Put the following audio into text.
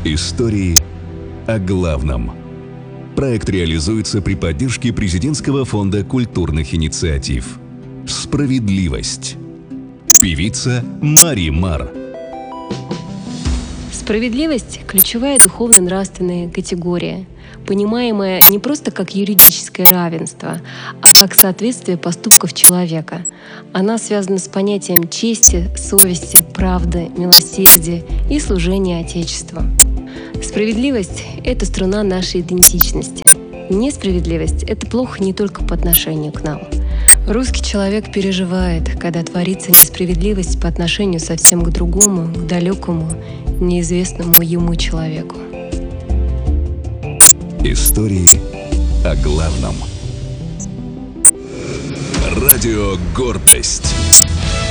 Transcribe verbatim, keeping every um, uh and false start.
Истории о главном. Проект реализуется при поддержке Президентского фонда культурных инициатив. Справедливость. Певица Мари Мар. Справедливость – ключевая духовно-нравственная категория, понимаемая не просто как юридическое равенство, а как соответствие поступков человека. Она связана с понятием чести, совести, правды, милосердия и служения Отечеству. Справедливость — это струна нашей идентичности. Несправедливость — это плохо не только по отношению к нам. Русский человек переживает, когда творится несправедливость по отношению совсем к другому, к далекому, неизвестному ему человеку. Истории о главном. Радио «Гордость».